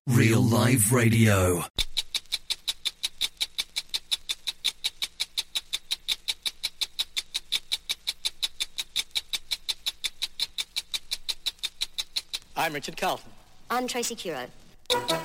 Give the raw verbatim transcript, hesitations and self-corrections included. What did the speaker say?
Real Live Radio. I'm Richard Carlton. I'm Tracy Curo.